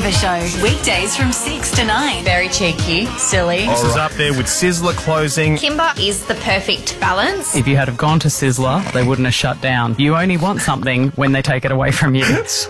Kimber Show. Weekdays from 6 to 9. Very cheeky, silly. This is up there with Sizzler closing. Kimber is the perfect balance. If you had have gone to Sizzler, they wouldn't have shut down. You only want something when they take it away from you.